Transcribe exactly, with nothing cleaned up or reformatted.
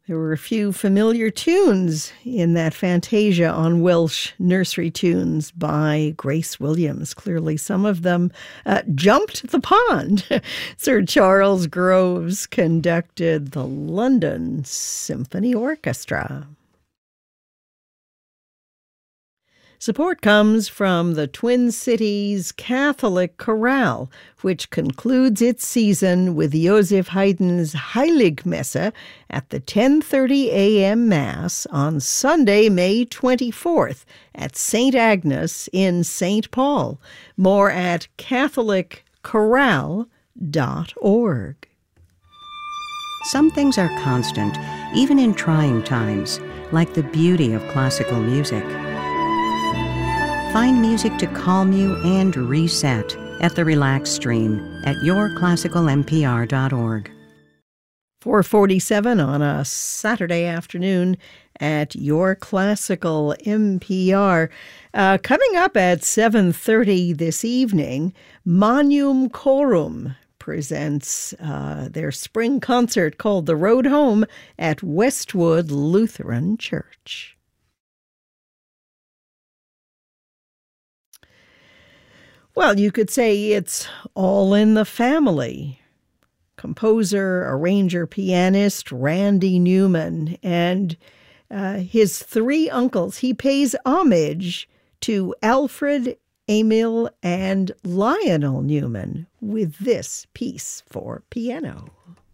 There were a few familiar tunes in that Fantasia on Welsh Nursery Tunes by Grace Williams. Clearly, some of them uh, jumped the pond. Sir Charles Groves conducted the London Symphony Orchestra. Support comes from the Twin Cities Catholic Chorale, which concludes its season with Joseph Haydn's Heiligmesse at the ten thirty a.m. Mass on Sunday, May twenty-fourth at Saint Agnes in Saint Paul. More at catholic chorale dot org. Some things are constant, even in trying times, like the beauty of classical music. Find music to calm you and reset at the Relax Stream at your classical m p r dot org. four forty-seven on a Saturday afternoon at Your Classical N P R. Uh, coming up at seven thirty this evening, Magnum Chorum presents uh, their spring concert called The Road Home at Westwood Lutheran Church. Well, you could say it's all in the family. Composer, arranger, pianist Randy Newman and uh, his three uncles. He pays homage to Alfred, Emil, and Lionel Newman with this piece for piano.